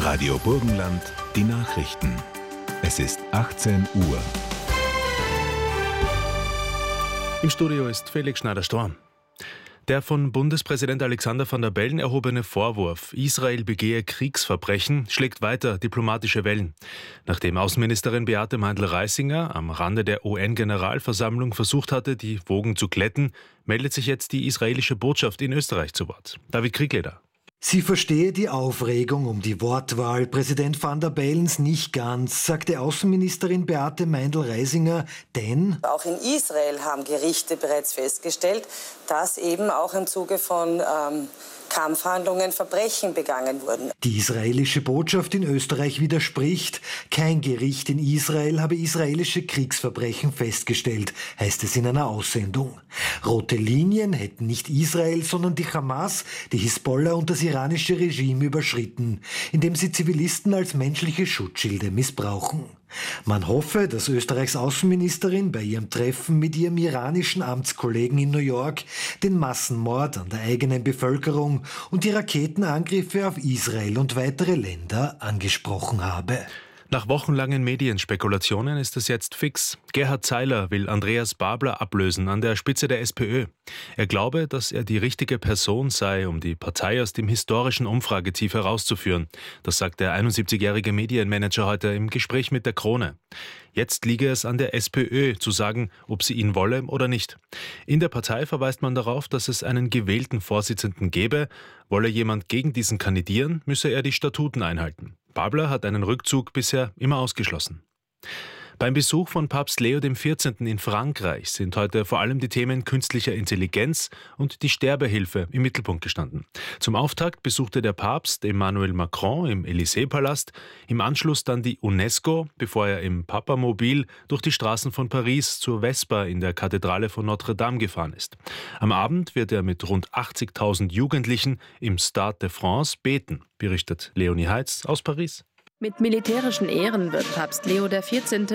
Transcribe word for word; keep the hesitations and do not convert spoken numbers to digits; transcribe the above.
Radio Burgenland, die Nachrichten. Es ist achtzehn Uhr. Im Studio ist Felix Schneider-Storm. Der von Bundespräsident Alexander Van der Bellen erhobene Vorwurf, Israel begehe Kriegsverbrechen, schlägt weiter diplomatische Wellen. Nachdem Außenministerin Beate Meindl-Reisinger am Rande der U N-Generalversammlung versucht hatte, die Wogen zu glätten, meldet sich jetzt die israelische Botschaft in Österreich zu Wort. David Kriegleder. Sie verstehe die Aufregung um die Wortwahl Präsident Van der Bellens nicht ganz, sagte Außenministerin Beate Meindl-Reisinger, denn auch in Israel haben Gerichte bereits festgestellt, dass eben auch im Zuge von ähm, Kampfhandlungen Verbrechen begangen wurden. Die israelische Botschaft in Österreich widerspricht. Kein Gericht in Israel habe israelische Kriegsverbrechen festgestellt, heißt es in einer Aussendung. Rote Linien hätten nicht Israel, sondern die Hamas, die Hisbollah und das iranische Regime überschritten, indem sie Zivilisten als menschliche Schutzschilde missbrauchen. Man hoffe, dass Österreichs Außenministerin bei ihrem Treffen mit ihrem iranischen Amtskollegen in New York den Massenmord an der eigenen Bevölkerung und die Raketenangriffe auf Israel und weitere Länder angesprochen habe. Nach wochenlangen Medienspekulationen ist es jetzt fix. Gerhard Zeiler will Andreas Babler ablösen an der Spitze der SPÖ. Er glaube, dass er die richtige Person sei, um die Partei aus dem historischen Umfragetief herauszuführen. Das sagt der einundsiebzigjährige Medienmanager heute im Gespräch mit der Krone. Jetzt liege es an der SPÖ zu sagen, ob sie ihn wolle oder nicht. In der Partei verweist man darauf, dass es einen gewählten Vorsitzenden gebe. Wolle jemand gegen diesen kandidieren, müsse er die Statuten einhalten. Babler hat einen Rückzug bisher immer ausgeschlossen. Beim Besuch von Papst Leo der vierzehnte. In Frankreich sind heute vor allem die Themen künstlicher Intelligenz und die Sterbehilfe im Mittelpunkt gestanden. Zum Auftakt besuchte der Papst Emmanuel Macron im Élysée-Palast, im Anschluss dann die UNESCO, bevor er im Papamobil durch die Straßen von Paris zur Vesper in der Kathedrale von Notre-Dame gefahren ist. Am Abend wird er mit rund achtzigtausend Jugendlichen im Stade de France beten, berichtet Leonie Heitz aus Paris. Mit militärischen Ehren wird Papst Leo der vierzehnte.